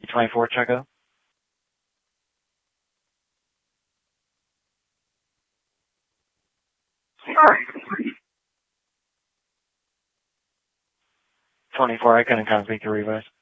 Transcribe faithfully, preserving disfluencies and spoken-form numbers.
twenty-four, Checo. twenty-four, I couldn't kind of speak to revise.